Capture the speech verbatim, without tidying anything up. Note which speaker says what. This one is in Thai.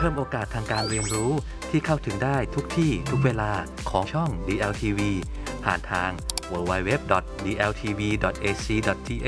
Speaker 1: พิ่มโอกาสทางการเรียนรู้ที่เข้าถึงได้ทุกที่ทุกเวลาของช่อง ดี แอล ที วี ผ่านทาง ดับเบิลยู ดับเบิลยู ดับเบิลยู ดอท ดี แอล ที วี ดอท เอ ซี ดอท ที